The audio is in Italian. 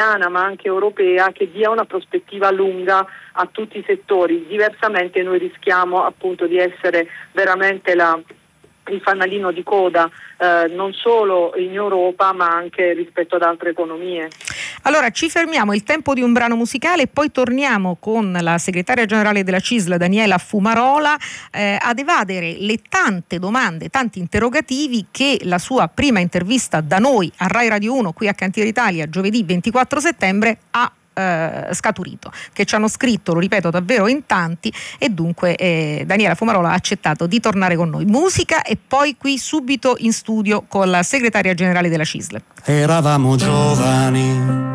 italiana ma anche europea che dia una prospettiva lunga a tutti i settori. Diversamente noi rischiamo appunto di essere veramente il fanalino di coda non solo in Europa ma anche rispetto ad altre economie. Allora ci fermiamo, il tempo di un brano musicale e poi torniamo con la segretaria generale della CISL Daniela Fumarola ad evadere le tante domande, tanti interrogativi che la sua prima intervista da noi a Rai Radio 1 qui a Cantiere Italia giovedì 24 settembre ha scaturito, che ci hanno scritto, lo ripeto, davvero in tanti, e dunque Daniela Fumarola ha accettato di tornare con noi. Musica e poi qui subito in studio con la segretaria generale della CISL. Eravamo giovani